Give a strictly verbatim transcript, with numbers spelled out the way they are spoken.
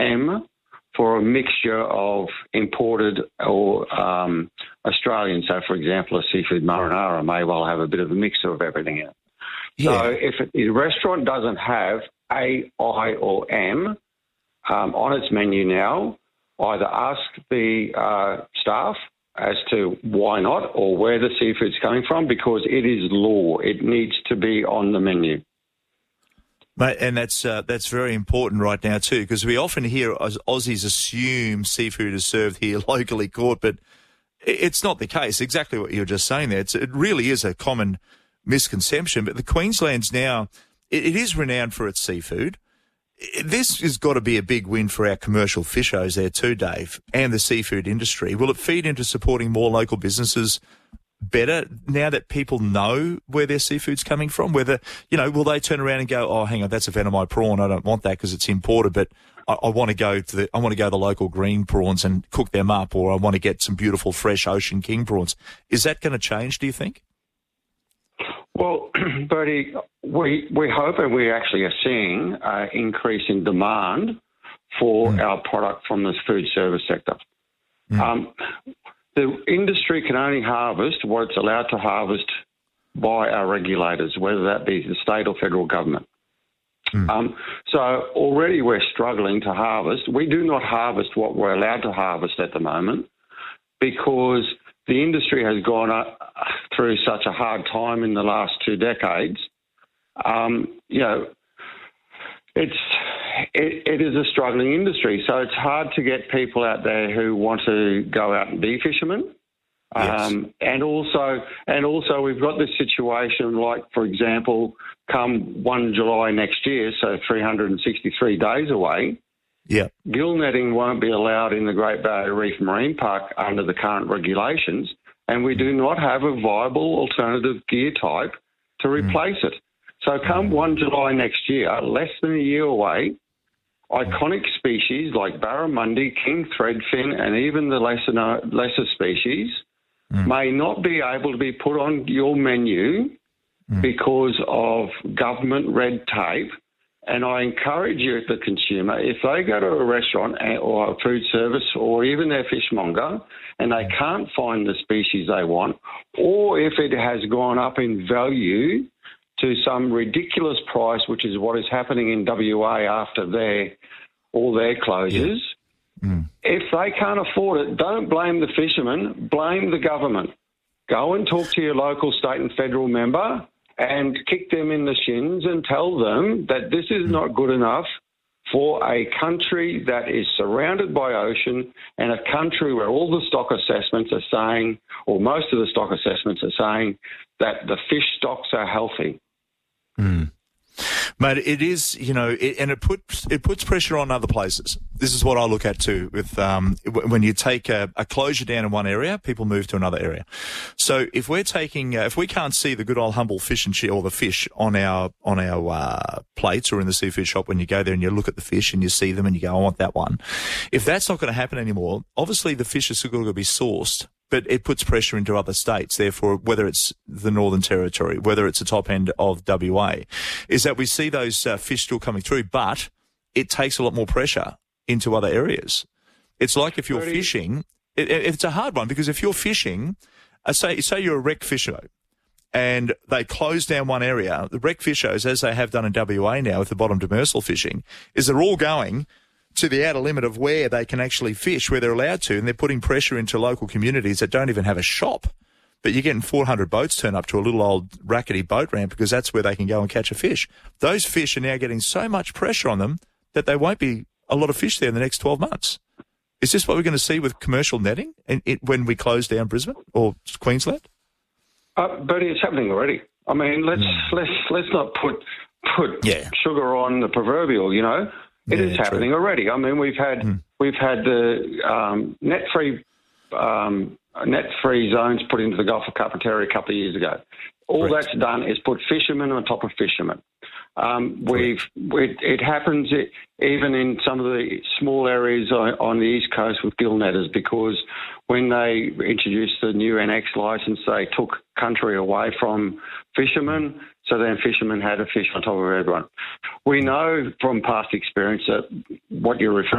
M for a mixture of imported or um, Australian. So, for example, a seafood marinara may well have a bit of a mix of everything in it. Yeah. So if a restaurant doesn't have A, I or M um, on its menu now, either ask the uh, staff as to why not or where the seafood's coming from, because it is law. It needs to be on the menu. Mate, and that's uh, that's very important right now too, because we often hear Auss- Aussies assume seafood is served here locally caught, but it's not the case. Exactly what you're just saying there. It's, it really is a common misconception. But the Queensland's now, it, it is renowned for its seafood. This has got to be a big win for our commercial fishers there too, Dave, and the seafood industry. Will it feed into supporting more local businesses better now that people know where their seafood's coming from? Whether, you know, will they turn around and go, oh, hang on, that's a Venomai prawn. I don't want that because it's imported, but I, I want to go to the, I want to go to the local green prawns and cook them up, or I want to get some beautiful fresh Ocean King prawns. Is that going to change, do you think? Well, Bertie, we we hope and we actually are seeing an increase in demand for mm. our product from the food service sector. Mm. Um, the industry can only harvest what it's allowed to harvest by our regulators, whether that be the state or federal government. Mm. Um, so already we're struggling to harvest. We do not harvest what we're allowed to harvest at the moment because the industry has gone up through such a hard time in the last two decades. Um, you know, it's it, it is a struggling industry, so it's hard to get people out there who want to go out and be fishermen. Yes. Um, and also, and also, we've got this situation, like for example, come first July next year, so three hundred sixty-three days away. Yeah. Gill netting won't be allowed in the Great Barrier Reef Marine Park under the current regulations, and we do not have a viable alternative gear type to replace mm. it. So come first July next year, less than a year away, iconic species like barramundi, king threadfin, and even the lesser, lesser species mm. may not be able to be put on your menu mm. because of government red tape. And I encourage you, the consumer, if they go to a restaurant or a food service or even their fishmonger and they can't find the species they want, or if it has gone up in value to some ridiculous price, which is what is happening in W A after their all their closures, yeah. mm. if they can't afford it, don't blame the fishermen, blame the government. Go and talk to your local state and federal member and kick them in the shins and tell them that this is not good enough for a country that is surrounded by ocean and a country where all the stock assessments are saying, or most of the stock assessments are saying, that the fish stocks are healthy. Mm. Mate, it is, you know, it, and it puts it puts pressure on other places. This is what I look at too. With um, when you take a, a closure down in one area, people move to another area. So if we're taking, uh, if we can't see the good old humble fish and chip or the fish on our on our uh, plates or in the seafood shop, when you go there and you look at the fish and you see them and you go, I want that one. If that's not going to happen anymore, obviously the fish is still going to be sourced. But it puts pressure into other states, therefore, whether it's the Northern Territory, whether it's the top end of W A, is that we see those uh, fish still coming through, but it takes a lot more pressure into other areas. It's like if you're fishing, it, it, it's a hard one, because if you're fishing, uh, say, say you're a wreck fisher and they close down one area, the wreck fishers, as they have done in W A now with the bottom demersal fishing, is they're all going to the outer limit of where they can actually fish, where they're allowed to, and they're putting pressure into local communities that don't even have a shop. But you're getting four hundred boats turn up to a little old rackety boat ramp because that's where they can go and catch a fish. Those fish are now getting so much pressure on them that there won't be a lot of fish there in the next twelve months. Is this what we're going to see with commercial netting in, in, when we close down Brisbane or Queensland? Uh, Bertie, it's happening already. I mean, let's mm. let's let's not put put yeah. sugar on the proverbial, you know. It yeah, is happening true. already. I mean, we've had mm. we've had the um, net free um, net free zones put into the Gulf of Carpentaria a couple of years ago. All Correct. that's done is put fishermen on top of fishermen. Um, we've it, it happens even in some of the small areas on, on the East Coast with gill netters, because when they introduced the new N X licence, they took country away from fishermen, so then fishermen had to fish on top of everyone. We know from past experience that what you're referring